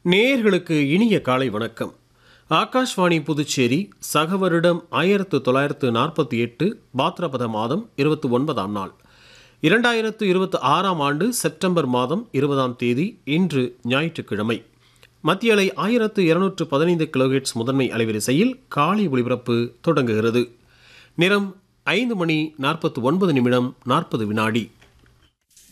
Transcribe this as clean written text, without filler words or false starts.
நேயர்களுக்கு இனிய காலை வணக்கம். ஆகாஷ்வாணி புதுச்சேரி சக வருடம் 1948 பாத்ரபத மாதம் 29ஆம் நாள் 2026ஆம் ஆண்டு செப்டம்பர் மாதம் 20ஆம் தேதி இன்று ஞாயிற்றுக்கிழமை. மத்திய அலை 1215 கிலோஹெர்ட்ஸ் முதன்மை அலைவரிசையில் காலை ஒலிபரப்பு தொடங்குகிறது. நிறம் 5 மணி 49 நிமிடம் 40 வினாடி.